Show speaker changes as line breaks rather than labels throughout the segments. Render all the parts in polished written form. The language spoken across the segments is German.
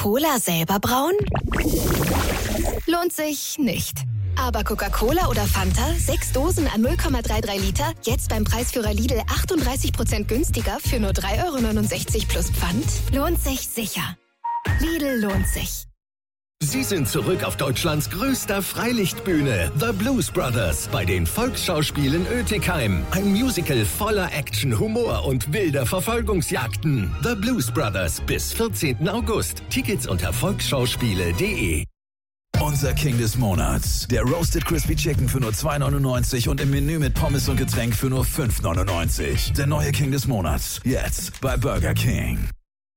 Cola selber brauen? Lohnt sich nicht. Aber Coca-Cola oder Fanta, 6 Dosen an 0,33 Liter, jetzt beim Preisführer Lidl 38% günstiger für nur 3,69 € plus Pfand? Lohnt sich sicher. Lidl lohnt sich.
Sie sind zurück auf Deutschlands größter Freilichtbühne, The Blues Brothers, bei den Volksschauspielen Oetikheim. Ein Musical voller Action, Humor und wilder Verfolgungsjagden. The Blues Brothers bis 14. August. Tickets unter volksschauspiele.de.
Unser King des Monats. Der Roasted Crispy Chicken für nur 2,99 € und im Menü mit Pommes und Getränk für nur 5,99 €. Der neue King des Monats. Jetzt bei Burger King.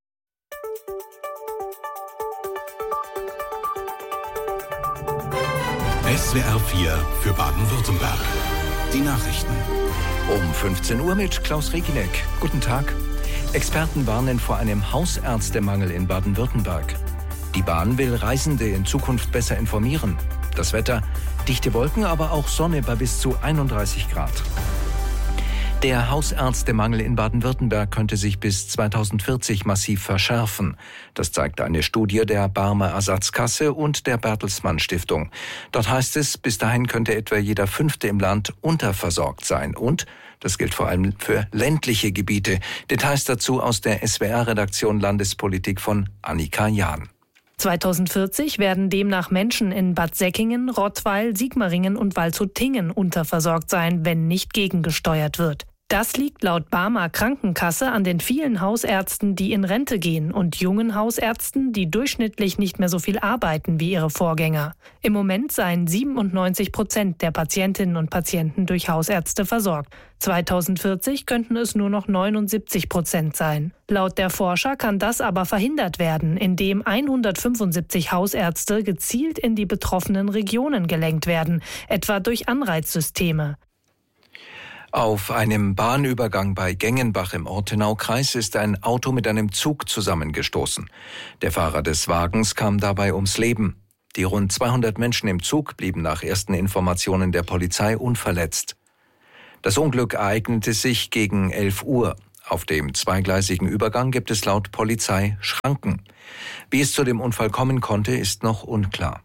SWR 4 für Baden-Württemberg. Die Nachrichten.
Um 15 Uhr mit Klaus Reginek. Guten Tag. Experten warnen vor einem Hausärztemangel in Baden-Württemberg. Die Bahn will Reisende in Zukunft besser informieren. Das Wetter, dichte Wolken, aber auch Sonne bei bis zu 31 Grad. Der Hausärztemangel in Baden-Württemberg könnte sich bis 2040 massiv verschärfen. Das zeigt eine Studie der Barmer Ersatzkasse und der Bertelsmann Stiftung. Dort heißt es, bis dahin könnte etwa jeder 5. im Land unterversorgt sein. Und das gilt vor allem für ländliche Gebiete. Details dazu aus der SWR-Redaktion Landespolitik von Annika Jahn.
2040 werden demnach Menschen in Bad Säckingen, Rottweil, Sigmaringen und Waldshut-Tiengen unterversorgt sein, wenn nicht gegengesteuert wird. Das liegt laut Barmer Krankenkasse an den vielen Hausärzten, die in Rente gehen und jungen Hausärzten, die durchschnittlich nicht mehr so viel arbeiten wie ihre Vorgänger. Im Moment seien 97% der Patientinnen und Patienten durch Hausärzte versorgt. 2040 könnten es nur noch 79% sein. Laut der Forscher kann das aber verhindert werden, indem 175 Hausärzte gezielt in die betroffenen Regionen gelenkt werden, etwa durch Anreizsysteme.
Auf einem Bahnübergang bei Gengenbach im Ortenaukreis ist ein Auto mit einem Zug zusammengestoßen. Der Fahrer des Wagens kam dabei ums Leben. Die rund 200 Menschen im Zug blieben nach ersten Informationen der Polizei unverletzt. Das Unglück ereignete sich gegen 11 Uhr. Auf dem zweigleisigen Übergang gibt es laut Polizei Schranken. Wie es zu dem Unfall kommen konnte, ist noch unklar.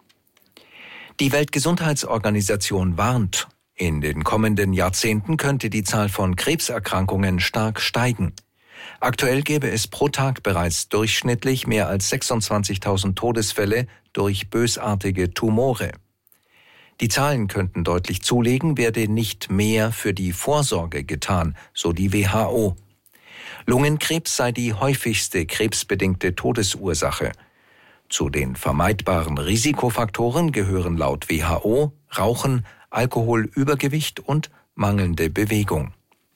Die Weltgesundheitsorganisation warnt: In den kommenden Jahrzehnten könnte die Zahl von Krebserkrankungen stark steigen. Aktuell gäbe es pro Tag bereits durchschnittlich mehr als 26.000 Todesfälle durch bösartige Tumore. Die Zahlen könnten deutlich zulegen, werde nicht mehr für die Vorsorge getan, so die WHO. Lungenkrebs sei die häufigste krebsbedingte Todesursache. Zu den vermeidbaren Risikofaktoren gehören laut WHO Rauchen, Alkoholübergewicht und mangelnde Bewegung.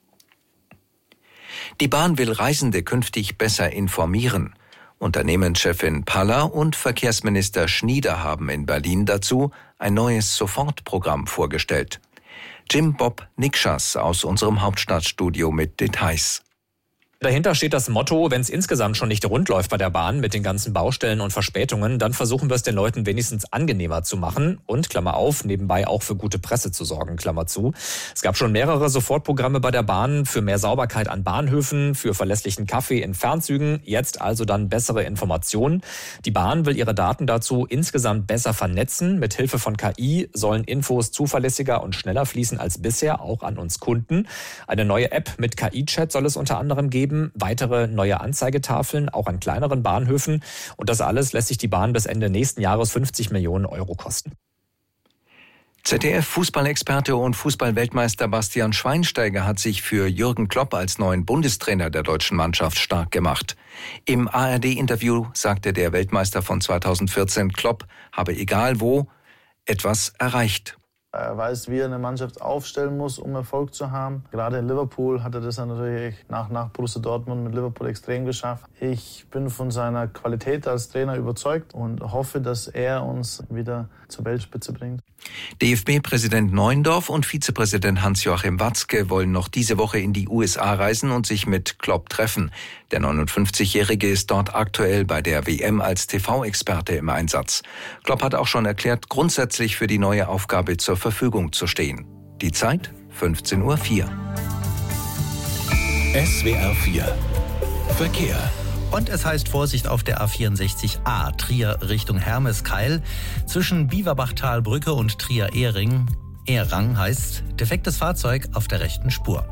Die Bahn will Reisende künftig besser informieren. Unternehmenschefin Paller und Verkehrsminister Schnieder haben in Berlin dazu ein neues Sofortprogramm vorgestellt. Jim Bob Nikschas aus unserem Hauptstadtstudio mit Details.
Dahinter steht das Motto, wenn es insgesamt schon nicht rund läuft bei der Bahn mit den ganzen Baustellen und Verspätungen, dann versuchen wir es den Leuten wenigstens angenehmer zu machen und, Klammer auf, nebenbei auch für gute Presse zu sorgen, Klammer zu. Es gab schon mehrere Sofortprogramme bei der Bahn für mehr Sauberkeit an Bahnhöfen, für verlässlichen Kaffee in Fernzügen, jetzt also dann bessere Informationen. Die Bahn will ihre Daten dazu insgesamt besser vernetzen. Mit Hilfe von KI sollen Infos zuverlässiger und schneller fließen als bisher, auch an uns Kunden. Eine neue App mit KI-Chat soll es unter anderem geben. Weitere neue Anzeigetafeln, auch an kleineren Bahnhöfen. Und das alles lässt sich die Bahn bis Ende nächsten Jahres 50 Millionen Euro kosten.
ZDF-Fußballexperte und Fußballweltmeister Bastian Schweinsteiger hat sich für Jürgen Klopp als neuen Bundestrainer der deutschen Mannschaft stark gemacht. Im ARD-Interview sagte der Weltmeister von 2014, Klopp habe egal wo etwas erreicht.
Er weiß, wie er eine Mannschaft aufstellen muss, um Erfolg zu haben. Gerade in Liverpool hat er das natürlich nach Borussia Dortmund mit Liverpool extrem geschafft. Ich bin von seiner Qualität als Trainer überzeugt und hoffe, dass er uns wieder zur Weltspitze bringt.
DFB-Präsident Neuendorf und Vizepräsident Hans-Joachim Watzke wollen noch diese Woche in die USA reisen und sich mit Klopp treffen. Der 59-Jährige ist dort aktuell bei der WM als TV-Experte im Einsatz. Klopp hat auch schon erklärt, grundsätzlich für die neue Aufgabe zur Verfügung zu stehen. Die Zeit 15:04 Uhr.
SWR 4 Verkehr.
Und es heißt Vorsicht auf der A64a, Trier Richtung Hermeskeil. Zwischen Biewerbachtalbrücke und Trier-Ehring. Ehrang heißt defektes Fahrzeug auf der rechten Spur.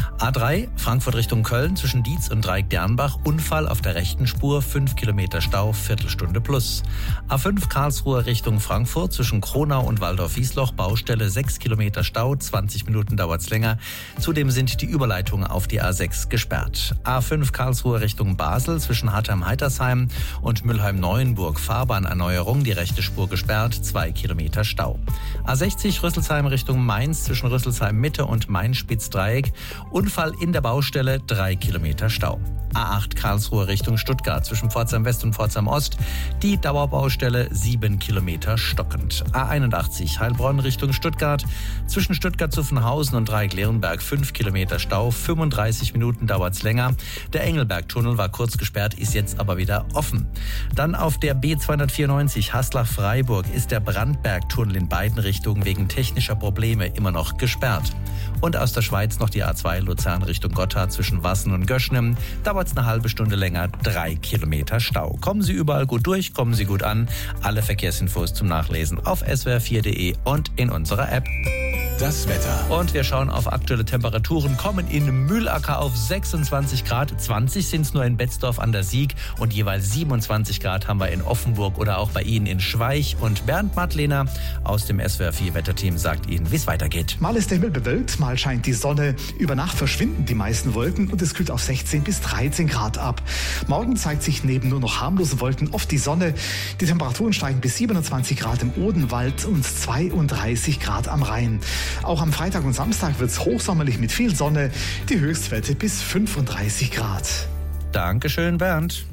A3 Frankfurt Richtung Köln zwischen Dietz und Dreieck-Dernbach. Unfall auf der rechten Spur, 5 Kilometer Stau, Viertelstunde plus. A5 Karlsruhe Richtung Frankfurt zwischen Kronau und Waldorf-Wiesloch. Baustelle, 6 Kilometer Stau, 20 Minuten dauert's länger. Zudem sind die Überleitungen auf die A6 gesperrt. A5 Karlsruhe Richtung Basel zwischen Hartheim-Heitersheim und Mülheim-Neuenburg. Fahrbahnerneuerung, die rechte Spur gesperrt, 2 Kilometer Stau. A60 Rüsselsheim Richtung Mainz zwischen Rüsselsheim Mitte und Main-Spitz-Dreieck. Unfall in der Baustelle, 3 Kilometer Stau. A8 Karlsruhe Richtung Stuttgart zwischen Pforzheim West und Pforzheim Ost. Die Dauerbaustelle, 7 Kilometer stockend. A81 Heilbronn Richtung Stuttgart zwischen Stuttgart-Zuffenhausen und Dreieck-Lerenberg. 5 Kilometer Stau, 35 Minuten dauert's länger. Der Engelberg-Tunnel war kurz gesperrt, ist jetzt aber wieder offen. Dann auf der B294 Haslach-Freiburg ist der Brandberg-Tunnel in beiden Richtungen wegen technischer Probleme immer noch gesperrt. Und aus der Schweiz noch die A2 Luzern Richtung Gotthard zwischen Wassen und Göschnem. Dauert's eine halbe Stunde länger, 3 Kilometer Stau. Kommen Sie überall gut durch, kommen Sie gut an. Alle Verkehrsinfos zum Nachlesen auf swr4.de und in unserer App.
Das Wetter.
Und wir schauen auf aktuelle Temperaturen, kommen in Mühlacker auf 26 Grad, 20 sind es nur in Betzdorf an der Sieg und jeweils 27 Grad haben wir in Offenburg oder auch bei Ihnen in Schweich. Und Bernd Madlener aus dem SWR4-Wetterteam sagt Ihnen, wie es weitergeht.
Mal ist der Himmel bewölkt, mal scheint die Sonne. Über Nacht verschwinden die meisten Wolken und es kühlt auf 16 bis 13 Grad ab. Morgen zeigt sich neben nur noch harmlosen Wolken oft die Sonne. Die Temperaturen steigen bis 27 Grad im Odenwald und 32 Grad am Rhein. Auch am Freitag und Samstag wird es hochsommerlich mit viel Sonne, die Höchstwerte bis 35 Grad.
Dankeschön, Bernd.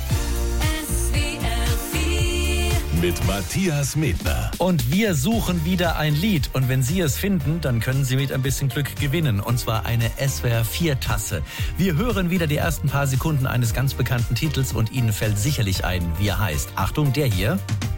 Mit Matthias Medner.
Und wir suchen wieder ein Lied. Und wenn Sie es finden, dann können Sie mit ein bisschen Glück gewinnen. Und zwar eine SWR4-Tasse. Wir hören wieder die ersten paar Sekunden eines ganz bekannten Titels und Ihnen fällt sicherlich ein, wie er heißt. Achtung, der hier.